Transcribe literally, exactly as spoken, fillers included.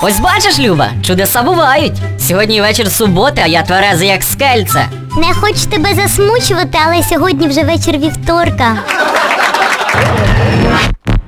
Ось бачиш, Люба, чудеса бувають. Сьогодні вечір суботи, а я тверезий як скельце. Не хочу тебе засмучувати, але сьогодні вже вечір вівторка.